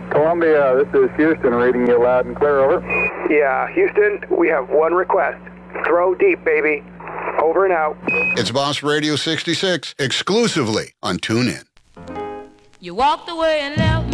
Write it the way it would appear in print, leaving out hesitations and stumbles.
Columbia, this is Houston reading you loud and clear, over. Yeah, Houston, we have one request. Throw deep, baby. Over and out. It's Boss Radio 66, exclusively on TuneIn. You walked away and left